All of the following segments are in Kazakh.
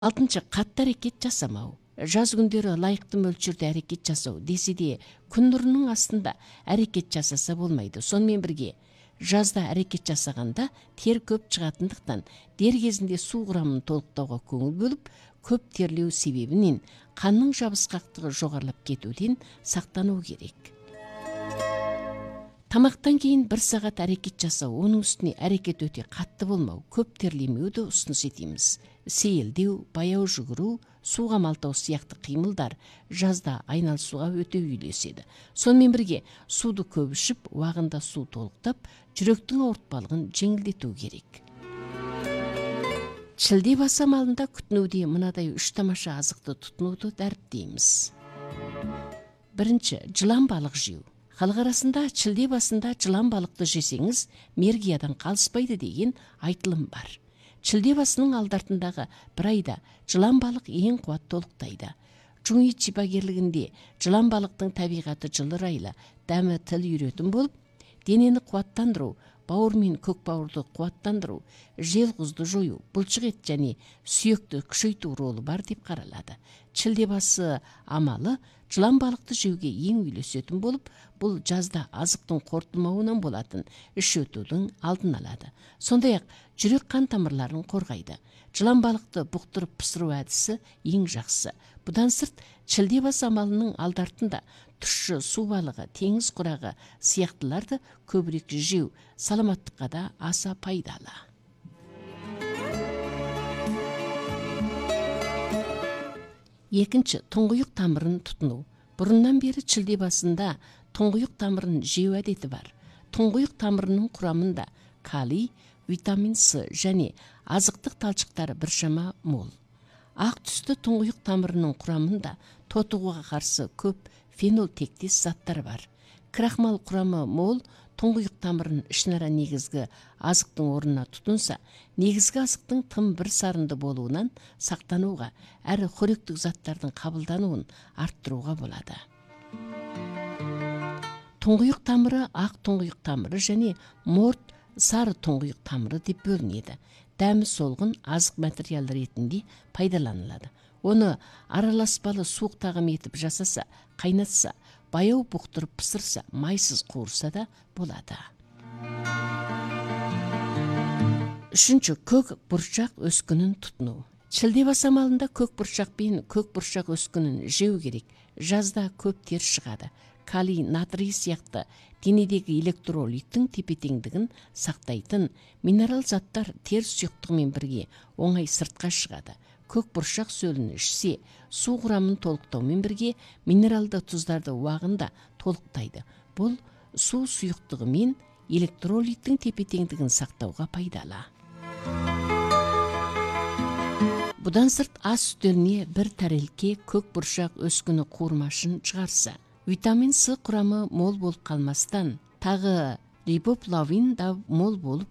6. Қатты әрекет жасамау. Жаз күндері лайықты мөлшерде әрекет жасау десе де күн нұрының астында әрекет жасаса болмайды. Сонымен бірге жазда әрекет жасағанда тер көп шығатындықтан дер кезінде су құрамын толықтауға көңіл бөліп, көп терлеу себебінен қанның жабысқақтығы жоғарылап кетуден сақтану керек. Тамақтан кейін 1 сағат әрекет жасау, оның үстіне әрекет өте қатты болмау, көп терлемеуді ұсыныс етеміз. Сейілдеу, баяу жүгіру, суға малтау сияқты қимылдар жазда айналысуға өте үйлеседі. Сонымен бірге суды көп ішіп, уағында су толықтап, жүректің ауыртпалығын жеңілдету керек. Шілде басы амалында күтінуде мынадай 3 тамаша азықты тұтынуды дәріптейміз. 1. Жылан балық жеу. Халық арасында шілде басында жылан балықты жесеңіз, мергиядан қалыспайды деген айтылым бар. Шілде басының алдартындағы 1 айда жылан балық ең қуат толықтайды. Жуи шипагерлігінде жылан балықтың табиғаты жылы-райлы, дәмі тіл үйретін болып, денені қуаттандыру, бауыр мен көк бауырды қуаттандыру, жел құзды жою, бұлшық ет және сүйекті күшейту ролы бар деп қаралады. Шілде басы амалы жылан балықты жеуге ең үйлесетін болып, бұл жазда азықтың қорытылмауынан болатын іш өтудің алдын алады. Сондай-ақ жүрек қан тамырларын қорғайды. Жылан балықты бұқтырып пісіру әдісі ең жақсы. Бұдан сырт, шілде басы амалының алдартында тұщы су балығы, теңіз құрағы сияқтыларды көбірек жеу саламаттыққа да аса пайдалы. 2. Тұңғиық тамырын тұтыну. Бұрыннан бері шілде басында тұңғиық тамырын жеу әдеті бар. Тұңғиық тамырының құрамында калий, витамин С және азықтық талшықтары біршама мол. Ақ түсті тұңғиық тамырының құрамында тотығуға қарсы көп фенол тектес заттар бар. Крахмал құрамы мол тұңғиық тамырын ішінара негізгі азықтың орнына тұтынса, негізгі азықтың тым бір сарынды болуынан сақтануға, әрі қоректік заттардың қабылдануын арттыруға болады. Тұңғиық тамыры ақ тұңғиық тамыры және морт сары тұңғиық тамыры деп бөлінеді. Дәмі солғын азық материал ретінде пайдаланылады. Оны араласпалы суық тағам етіп жасаса, қайнатса, баяу бұқтырып пісірсе, майсыз қуырса да болады. 3. Көк бұршақ өскінін тұтыну. Шілде басы амалында көк бұршақ пен көк бұршақ өскінін жеу керек. Жазда көп тер шығады. Калий, натрий сияқты денедегі электролиттің тепе-теңдігін сақтайтын минерал заттар тер сұйықтығымен бірге оңай сыртқа шығады. Көк бұршақ сөлін ішсе, су құрамын толықтаумен бірге минералды тұздарды уағында толықтайды. Бұл су сұйықтығы мен электролиттің тепе-теңдігін сақтауға пайдалы. Бұдан сырт ас үстеліне 1 тәрелке көк бұршақ өскіні қуырмашын шығарса, витамин С құрамы мол болып қалмастан, тағы рибофлавин да мол болып,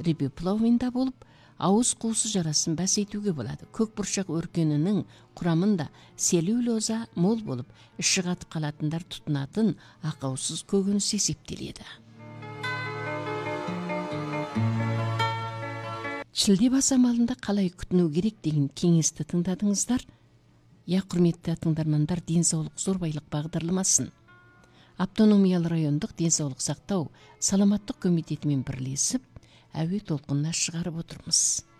ауыз қуысы жарасын бәсейтуге болады. Көк бұршақ өркенінің құрамында селюлоза мол болып, іші қатып қалатындар тұтынатын ақаусыз көкөніс есептеледі. Шілде басы амалында қалай күтіну керек деген кеңесті тыңдадыңыздар. Құрметті тыңдармандар, денсаулық зор байлық бағдарламасын автономиялы райондық денсаулық сақтау саламаттық комитетімен бірлесіп әуе толқынына шығарып отырмыз.